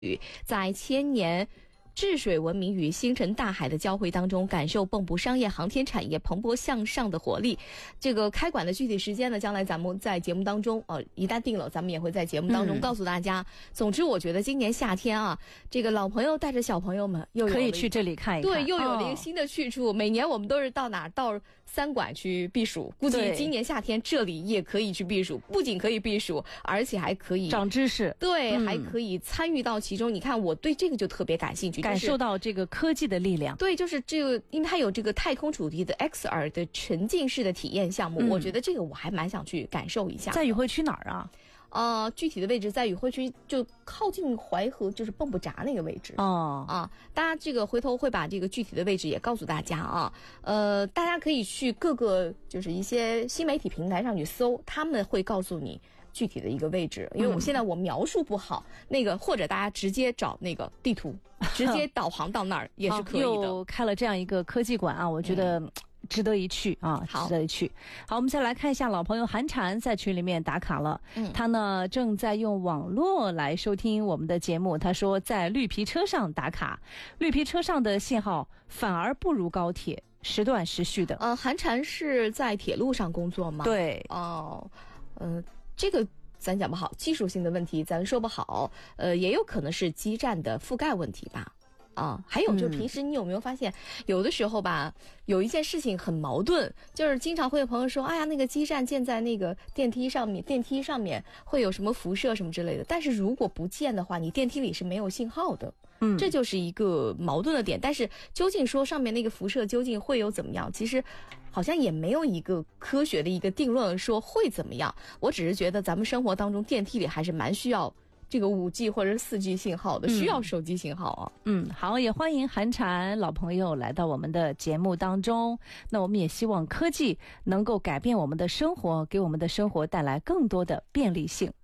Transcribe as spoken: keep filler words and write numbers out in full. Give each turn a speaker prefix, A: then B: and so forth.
A: 在千年治水文明与星辰大海的交汇当中，感受蚌埠商业航天产业蓬勃向上的活力。这个开馆的具体时间呢，将来咱们在节目当中，呃，一旦定了，咱们也会在节目当中告诉大家。嗯、总之，我觉得今年夏天啊，这个老朋友带着小朋友们又有
B: 可以去这里看一看，
A: 对，又有了一个新的去处。哦、每年我们都是到哪到三馆去避暑，估计今年夏天这里也可以去避暑，不仅可以避暑，而且还可以
B: 长知识，
A: 对，
B: 嗯、
A: 还可以参与到其中。你看，我对这个就特别感兴趣。
B: 感受到这个科技的力量，
A: 对，就是这个，因为它有这个太空主题的 X R 的沉浸式的体验项目，嗯、我觉得这个我还蛮想去感受一下。
B: 在宇汇区哪儿啊？
A: 呃，具体的位置在宇汇区，就靠近淮河，就是蚌埠闸那个位置。
B: 哦
A: 啊，大家这个回头会把这个具体的位置也告诉大家啊。呃，大家可以去各个就是一些新媒体平台上去搜，他们会告诉你具体的一个位置，因为我现在我描述不好，嗯、那个或者大家直接找那个地图，直接导航到那儿也是可以的。
B: 又开了这样一个科技馆啊，我觉得。嗯值得一去啊，值得一去。好，我们再来看一下老朋友韩婵在群里面打卡了，嗯，他呢正在用网络来收听我们的节目。他说在绿皮车上打卡，绿皮车上的信号反而不如高铁，时断时续的。
A: 呃，韩婵是在铁路上工作吗？
B: 对，
A: 哦，呃，这个。咱讲不好，技术性的问题咱说不好，呃，也有可能是基站的覆盖问题吧。啊，还有就是平时你有没有发现，嗯、有的时候吧，有一件事情很矛盾，就是经常会有朋友说，哎呀，那个基站建在那个电梯上面，电梯上面会有什么辐射什么之类的，但是如果不建的话，你电梯里是没有信号的。嗯，这就是一个矛盾的点。但是究竟说上面那个辐射究竟会有怎么样，其实好像也没有一个科学的一个定论说会怎么样。我只是觉得咱们生活当中电梯里还是蛮需要这个五 G 或者四 G 信号的，需要手机信号啊。
B: 嗯，好，也欢迎韩婵老朋友来到我们的节目当中。那我们也希望科技能够改变我们的生活，给我们的生活带来更多的便利性。